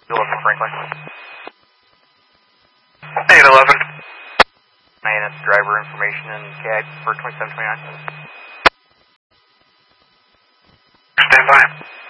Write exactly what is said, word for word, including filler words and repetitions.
eleven Franklin. eight eleven. I N S driver information and C A D for twenty-seven twenty-nine. Stand by.